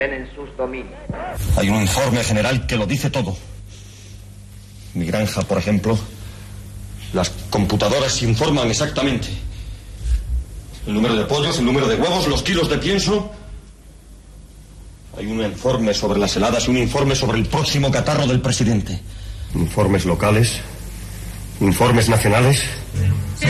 en sus dominios. Hay un informe general que lo dice todo. Mi granja, por ejemplo, las computadoras informan exactamente el número de pollos, el número de huevos, los kilos de pienso. Hay un informe sobre las heladas y un informe sobre el próximo catarro del presidente. Informes locales, informes nacionales.